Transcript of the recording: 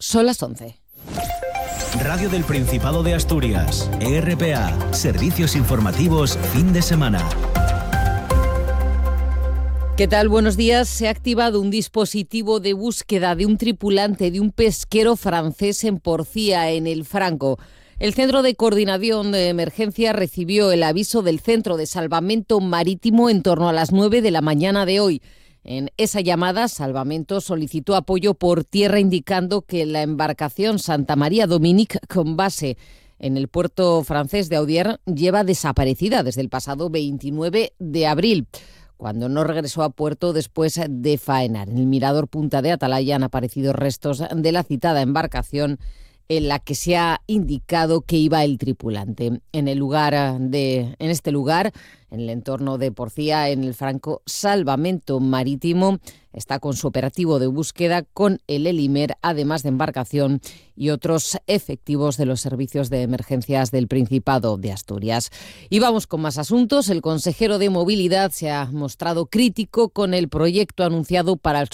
Son las 11. Radio del Principado de Asturias, RPA, servicios informativos fin de semana. ¿Qué tal? Buenos días. Se ha activado un dispositivo de búsqueda de un tripulante de un pesquero francés en Porcía, en el Franco. El Centro de Coordinación de Emergencia recibió el aviso del Centro de Salvamento Marítimo en torno a las 9 de la mañana de hoy. En esa llamada, Salvamento solicitó apoyo por tierra, indicando que la embarcación Santa María Dominique, con base en el puerto francés de Audier, lleva desaparecida desde el pasado 29 de abril, cuando no regresó a puerto después de faenar. En el mirador Punta de Atalaya han aparecido restos de la citada embarcación, en la que se ha indicado que iba el tripulante. En este lugar, en el entorno de Porcía, en el Franco, Salvamento Marítimo está con su operativo de búsqueda con el Elimer, además de embarcación y otros efectivos de los servicios de emergencias del Principado de Asturias. Y vamos con más asuntos. El consejero de Movilidad se ha mostrado crítico con el proyecto anunciado para el